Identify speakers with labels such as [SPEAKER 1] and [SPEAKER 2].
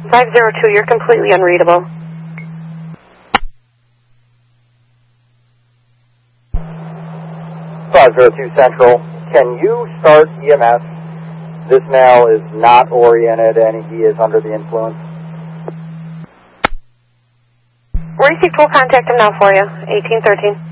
[SPEAKER 1] 502, you're completely unreadable.
[SPEAKER 2] 502 Central, can you start EMS? This male is not oriented and he is under the influence.
[SPEAKER 1] Receive full contact him now for you, 1813.